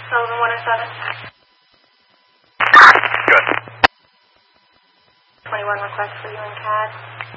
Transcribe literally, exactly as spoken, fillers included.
Sullivan one oh seven. Good. twenty-one request for you and C A D.